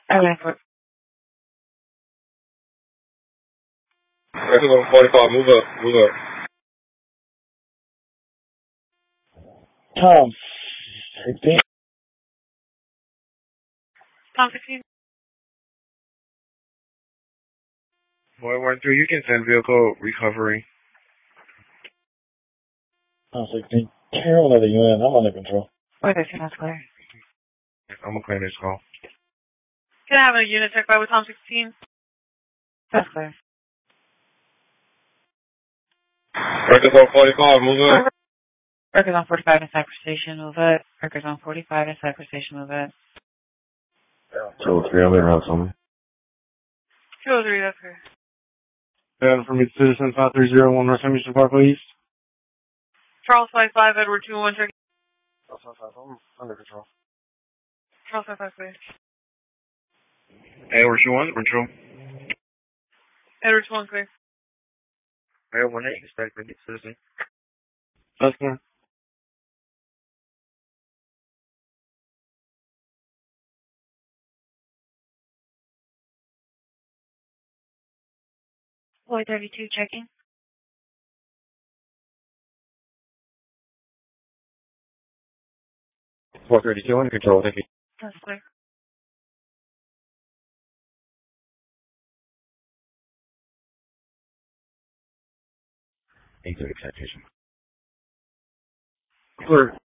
Okay. Record 45, move up, move up. Tom 16. Tom 16. Boy, 1-3, you can send vehicle recovery. Tom 16. Carol of the unit, I'm under control. Wait, that's clear. I'm gonna claim this call. Can I have a unit check by with Tom 16? That's clear. Records on 45, move up. Records on 45 in Cypress Station, move it. Records on 45 in Cypress Station, move it. 203, I'm in around somewhere. 203, that's clear. And from Citizen 5301 West Hamilton Parkway East. Charles 55, Edward 21, check. Charles 55, I'm under control. Charles 55, clear. Edward 21, control. Edward 21, clear. Edward 18, expect to get Citizen. That's clear. Boy 32, checking. 432, under control, thank you. That's clear. Executive citation. Clear.